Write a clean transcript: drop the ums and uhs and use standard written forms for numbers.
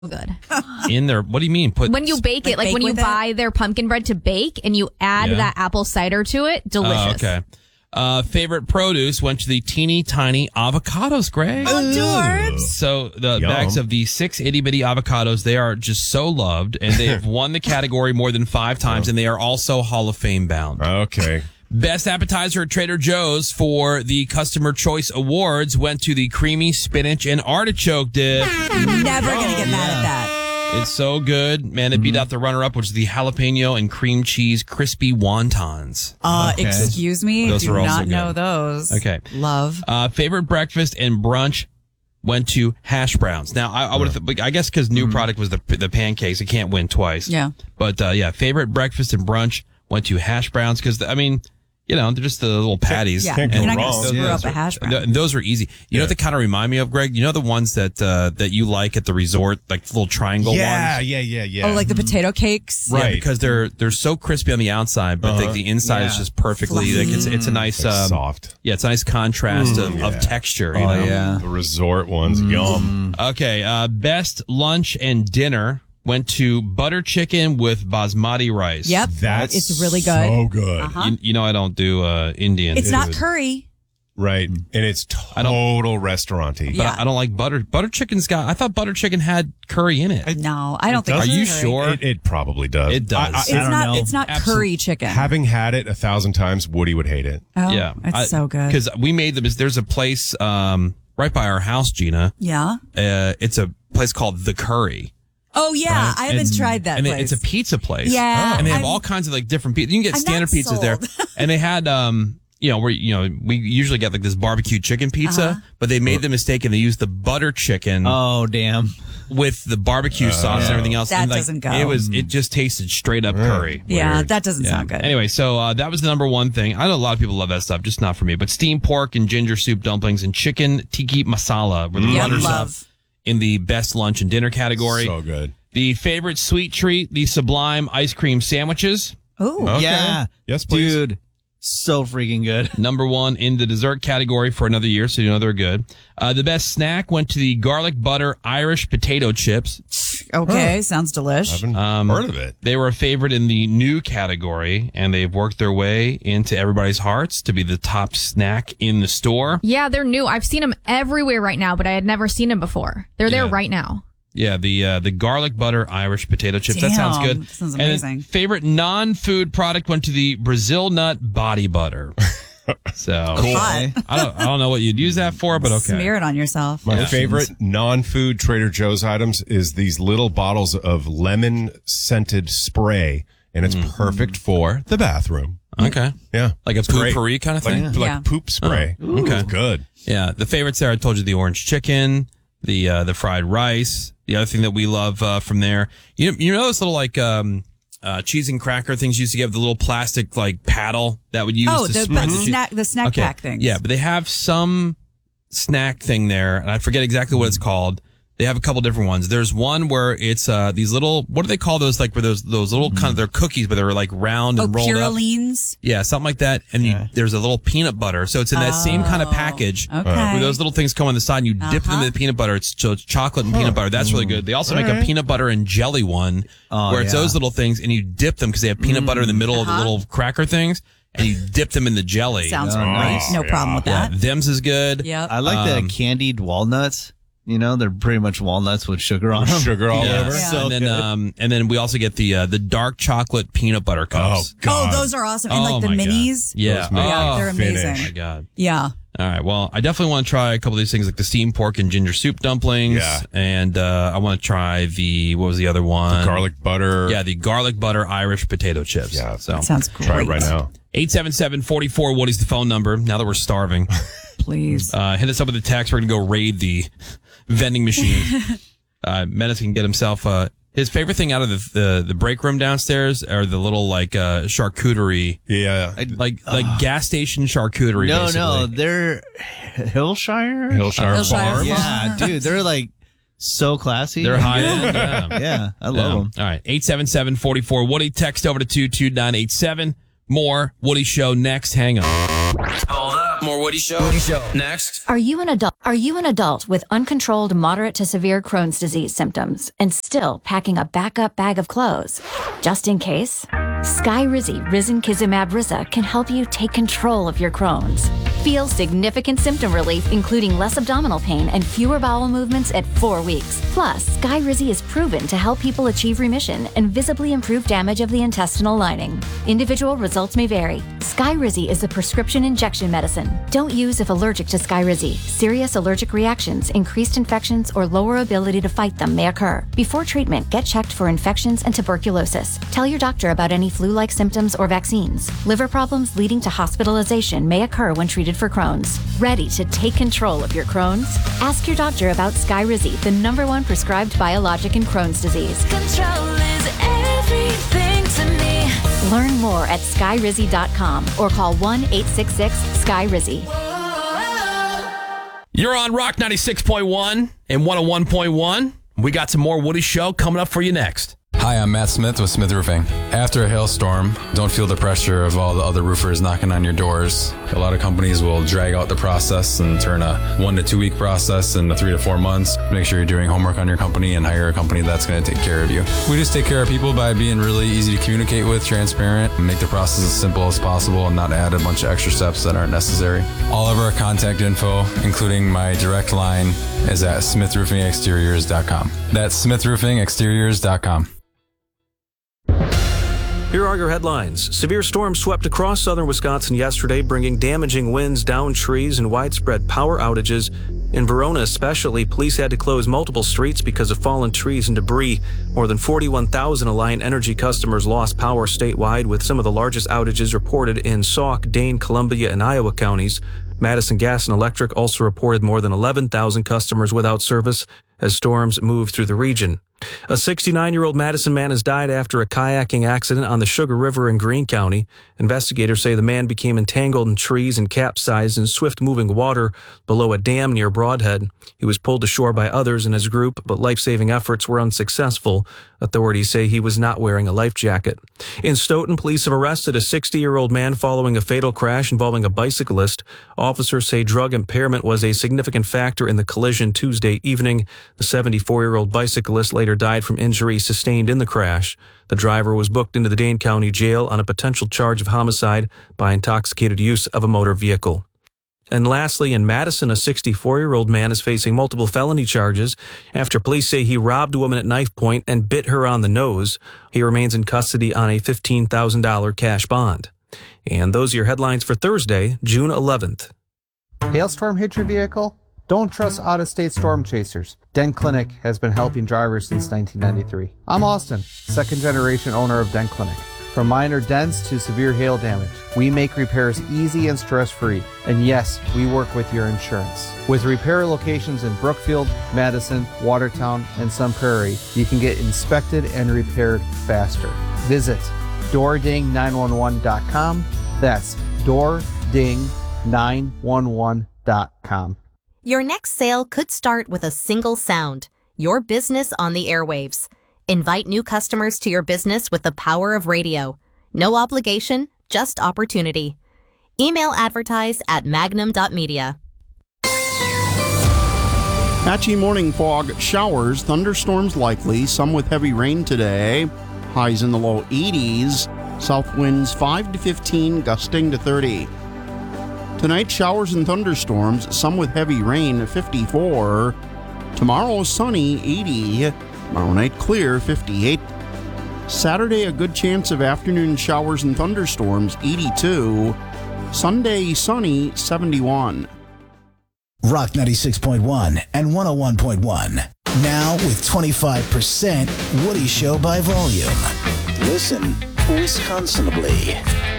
Good. In there. What do you mean? When you bake it, like when you buy their pumpkin bread to bake and you add that apple cider to it, delicious. Okay. Favorite produce went to the teeny tiny avocados, Greg. Adorbs. So the bags of the 6 itty bitty avocados, they are just so loved, and they have won the category more than 5 times, and they are also Hall of Fame bound. Okay. Best appetizer at Trader Joe's for the Customer Choice Awards went to the creamy spinach and artichoke dip. Never gonna get mad at that. It's so good. Man, it beat out the runner-up, which is the jalapeno and cream cheese crispy wontons. Excuse me? Those do are also not good. know those. Okay. Love. Favorite breakfast and brunch went to hash browns. Now, I would have, I guess because new product was the pancakes, it can't win twice. Yeah. But, favorite breakfast and brunch went to hash browns because, they're just the little patties. Yeah, Can't go you're not wrong. going to screw up a hash brown. And those are easy. You know what they kind of remind me of, Greg? You know the ones that you like at the resort, like the little triangle ones? Yeah. Oh, like the potato cakes? Yeah, because they're so crispy on the outside, but the inside is just perfectly like it's a nice soft. Yeah, it's a nice contrast of texture. You know? The resort ones, yum. Okay, best lunch and dinner went to butter chicken with basmati rice. Yep. It's really good. So good. You know I don't do Indian. It's not curry. Right. And it's total restaurant-y. But I don't like butter. Butter chicken's I thought butter chicken had curry in it. No, I don't think Are it's you curry. sure? It probably does. It does. It's not curry chicken. Having had it 1,000 times, Woody would hate it. Oh, Yeah. it's so good. Because we made them. There's a place right by our house, Gina. Yeah. It's a place called The Curry. Oh, yeah. I haven't tried that And place. it's a pizza place. Yeah. And they have all kinds of like different pizzas. You can get I'm standard not pizzas there. sold. And they had, we usually get like this barbecue chicken pizza, but they made the mistake and they used the butter chicken Oh, damn. with the barbecue sauce and everything else. That and, doesn't go. It just tasted straight up curry. Yeah, Weird. that doesn't sound good. Anyway, so that was the number one thing. I know a lot of people love that stuff, just not for me. But steamed pork and ginger soup dumplings and chicken tikka masala were the runners up in the best lunch and dinner category. So good. The favorite sweet treat, the Sublime ice cream sandwiches. Ooh. Okay. Yeah. Yes, please. Dude, so freaking good. Number one in the dessert category for another year, so you know they're good. The best snack went to the garlic butter Irish potato chips. Okay, sounds delish. I haven't heard of it. They were a favorite in the new category, and they've worked their way into everybody's hearts to be the top snack in the store. Yeah, they're new. I've seen them everywhere right now, but I had never seen them before. They're there right now. Yeah, the garlic butter Irish potato chips. That sounds good. That sounds And amazing. favorite non-food product went to the Brazil nut body butter. So Cool. I don't know what you'd use that for, but okay. Smear it on yourself. My favorite non-food Trader Joe's items is these little bottles of lemon-scented spray, and it's perfect for the bathroom. Okay. Yeah. Like a great. potpourri kind of thing? Like poop spray. okay. It's good. Yeah, the favorites there, I told you, the orange chicken, the fried rice. The other thing that we love from there, you know those little like cheese and cracker things you used to get, the little plastic like paddle that would use to spread the cheese. the snack pack things. Yeah, but they have some snack thing there, and I forget exactly what it's called. They have a couple different ones. There's one where it's these little, what do they call those? Like where those little kind of, they're cookies, but they're like round and rolled up. Purolines? Yeah, something like that. And there's a little peanut butter. So it's in that same kind of package. Okay. Where those little things come on the side and you dip them in the peanut butter. It's chocolate and peanut butter. That's really good. They also make a peanut butter and jelly one where it's those little things and you dip them because they have peanut butter in the middle of the little cracker things and you dip them in the jelly. Sounds nice. No problem with Yeah, that. them's is good. Yep. I like the candied walnuts. You know, they're pretty much walnuts with sugar on them. Sugar all over. So and then we also get the dark chocolate peanut butter cups. God. Oh, those are awesome. And Oh, like the my God. minis. Yeah. Yeah, they're finish. amazing. Oh my God. Yeah. All right. Well, I definitely want to try a couple of these things like the steamed pork and ginger soup dumplings. Yeah. And I want to try what was the other one? Garlic butter. Yeah, the garlic butter Irish potato chips. Yeah. So That sounds great. Try it right now. 877-44 Woody's the phone number. Now that we're starving, Please. hit us up with a text. We're going to go raid the vending machine. Menace can get himself his favorite thing out of the break room downstairs are the little like charcuterie. Yeah. Like gas station charcuterie. No, basically. they're Hillshire. Hillshire Farm. Yeah, dude, they're like so classy. They're high end. Yeah. Yeah, I love them. All right. 877-44 Woody. Text over to 22987. More Woody Show next. Hang on. Hold up. More Woody Show. Next. Are you an adult with uncontrolled moderate to severe Crohn's disease symptoms and still packing a backup bag of clothes? Just in case? Skyrizi Risankizumab Riza can help you take control of your Crohn's. Feel significant symptom relief, including less abdominal pain and fewer bowel movements at 4 weeks. Plus, Skyrizi is proven to help people achieve remission and visibly improve damage of the intestinal lining. Individual results may vary. Skyrizi is a prescription injection medicine. Don't use if allergic to Skyrizi. Serious allergic reactions, increased infections, or lower ability to fight them may occur. Before treatment, get checked for infections and tuberculosis. Tell your doctor about any flu-like symptoms or vaccines. Liver problems leading to hospitalization may occur when treated for Crohn's. Ready to take control of your Crohn's? Ask your doctor about Skyrizi, the #1 prescribed biologic in Crohn's disease. Control is everything to me. Learn more at skyrizi.com or call 1-866-SKYRIZI. You're on Rock 96.1 and 101.1. We got some more Woody Show coming up for you next. Hi, I'm Matt Smith with Smith Roofing. After a hailstorm, don't feel the pressure of all the other roofers knocking on your doors. A lot of companies will drag out the process and turn a 1 to 2 week process into 3 to 4 months. Make sure you're doing homework on your company and hire a company that's going to take care of you. We just take care of people by being really easy to communicate with, transparent, and make the process as simple as possible and not add a bunch of extra steps that aren't necessary. All of our contact info, including my direct line, is at smithroofingexteriors.com. That's smithroofingexteriors.com. Here are your headlines. Severe storms swept across southern Wisconsin yesterday, bringing damaging winds, downed trees, and widespread power outages. In Verona especially, police had to close multiple streets because of fallen trees and debris. More than 41,000 Alliant Energy customers lost power statewide, with some of the largest outages reported in Sauk, Dane, Columbia, and Iowa counties. Madison Gas and Electric also reported more than 11,000 customers without service as storms moved through the region. A 69-year-old Madison man has died after a kayaking accident on the Sugar River in Greene County. Investigators say the man became entangled in trees and capsized in swift-moving water below a dam near Broadhead. He was pulled ashore by others in his group, but life-saving efforts were unsuccessful. Authorities say he was not wearing a life jacket. In Stoughton, police have arrested a 60-year-old man following a fatal crash involving a bicyclist. Officers say drug impairment was a significant factor in the collision Tuesday evening. The 74-year-old bicyclist later died from injuries sustained in the crash. The driver was booked into the Dane County Jail on a potential charge of homicide by intoxicated use of a motor vehicle. And lastly, in Madison, a 64-year-old man is facing multiple felony charges after police say he robbed a woman at knife point and bit her on the nose. He remains in custody on a $15,000 cash bond. And those are your headlines for Thursday, June 11th. Hailstorm hit your vehicle? Don't trust out-of-state storm chasers. Dent Clinic has been helping drivers since 1993. I'm Austin, second-generation owner of Dent Clinic. From minor dents to severe hail damage, we make repairs easy and stress-free. And yes, we work with your insurance. With repair locations in Brookfield, Madison, Watertown, and Sun Prairie, you can get inspected and repaired faster. Visit doording911.com. That's doording911.com. Your next sale could start with a single sound, your business on the airwaves. Invite new customers to your business with the power of radio. No obligation, just opportunity. Email advertise@magnum.media. Patchy morning fog, showers, thunderstorms likely, some with heavy rain today. Highs in the low 80s. South winds 5 to 15, gusting to 30. Tonight, showers and thunderstorms, some with heavy rain, 54. Tomorrow, sunny, 80. Tomorrow night, clear, 58. Saturday, a good chance of afternoon showers and thunderstorms, 82. Sunday, sunny, 71. Rock 96.1 and 101.1. Now with 25% Woody Show by volume. Listen Wisconsinably.